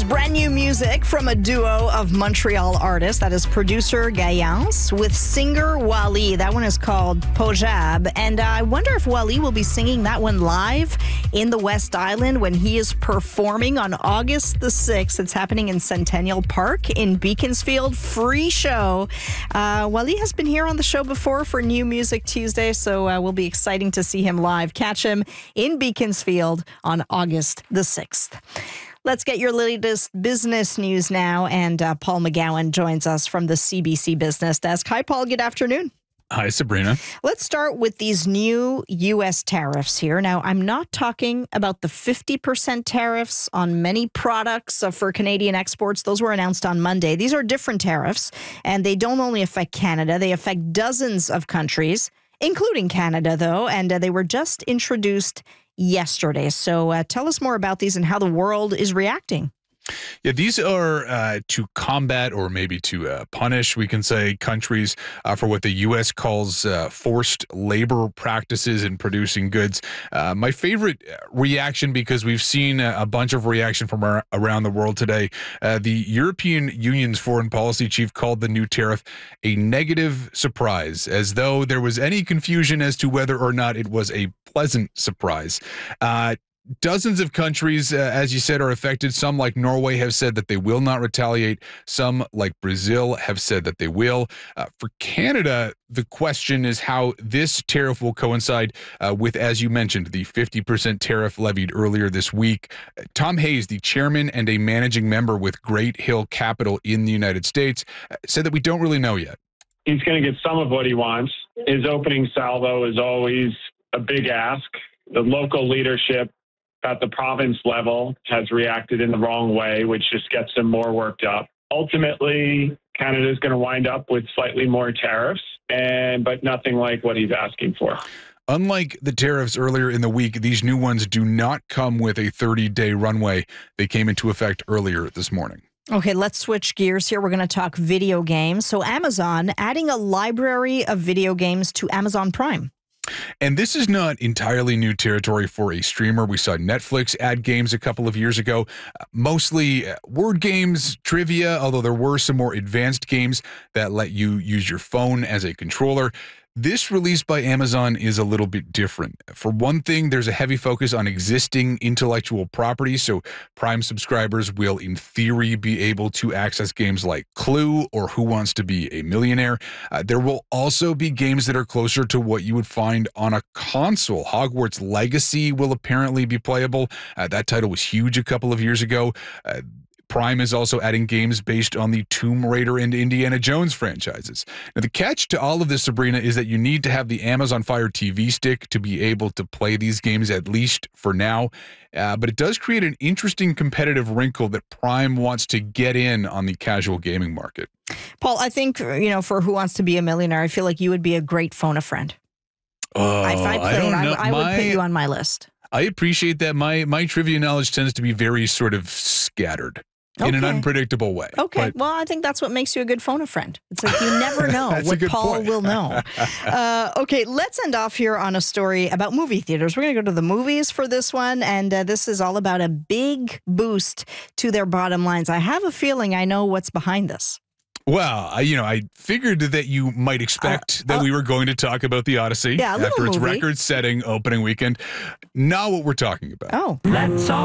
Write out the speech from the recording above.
brand new music from a duo of Montreal artists. That is producer Gaillance with singer Wally. That one is called Pojab. And I wonder if Wally will be singing that one live in the West Island when he is performing on August the 6th. It's happening in Centennial Park in Beaconsfield. Free show. Wally has been here on the show before for New Music Tuesday, so we'll be exciting to see him live. Catch him in Beaconsfield on August the 6th. Let's get your latest business news now. And Paul McGowan joins us from the CBC Business Desk. Hi, Paul. Good afternoon. Hi, Sabrina. Let's start with these new U.S. tariffs here. Now, I'm not talking about the 50% tariffs on many products for Canadian exports. Those were announced on Monday. These are different tariffs, and they don't only affect Canada. They affect dozens of countries, including Canada, though, and they were just introduced yesterday. So tell us more about these and how the world is reacting. Yeah, these are to combat or maybe to punish, we can say, countries for what the U.S. calls forced labor practices in producing goods. My favorite reaction, because we've seen a bunch of reaction from around the world today, the European Union's foreign policy chief called the new tariff a negative surprise, as though there was any confusion as to whether or not it was a pleasant surprise. Dozens of countries, as you said, are affected. Some, like Norway, have said that they will not retaliate. Some, like Brazil, have said that they will. For Canada, the question is how this tariff will coincide with, as you mentioned, the 50% tariff levied earlier this week. Tom Hayes, the chairman and a managing member with Great Hill Capital in the United States, said that we don't really know yet. He's going to get some of what he wants. His opening salvo is always a big ask. The local leadership at the province level has reacted in the wrong way, which just gets them more worked up. Ultimately, Canada is going to wind up with slightly more tariffs, but nothing like what he's asking for. Unlike the tariffs earlier in the week, these new ones do not come with a 30-day runway. They came into effect earlier this morning. Okay, let's switch gears here. We're going to talk video games. So Amazon adding a library of video games to Amazon Prime. And this is not entirely new territory for a streamer. We saw Netflix add games a couple of years ago, mostly word games, trivia, although there were some more advanced games that let you use your phone as a controller. This release by Amazon is a little bit different. For one thing, there's a heavy focus on existing intellectual property, so Prime subscribers will, in theory, be able to access games like Clue or Who Wants to Be a Millionaire. There will also be games that are closer to what you would find on a console. Hogwarts Legacy will apparently be playable. That title was huge a couple of years ago. Prime is also adding games based on the Tomb Raider and Indiana Jones franchises. Now, the catch to all of this, Sabrina, is that you need to have the Amazon Fire TV stick to be able to play these games, at least for now. But it does create an interesting competitive wrinkle that Prime wants to get in on the casual gaming market. Paul, I think, for Who Wants to Be a Millionaire, I feel like you would be a great phone-a-friend. If I played, I would put you on my list. I appreciate that. My trivia knowledge tends to be very sort of scattered. In an unpredictable way. Okay. Well, I think that's what makes you a good phone-a-friend. It's like you never know what Paul will know. Okay, let's end off here on a story about movie theaters. We're going to go to the movies for this one, and this is all about a big boost to their bottom lines. I have a feeling I know what's behind this. Well, I figured that you might expect that we were going to talk about The Odyssey after its record-setting opening weekend. Not what we're talking about. Oh. Let's all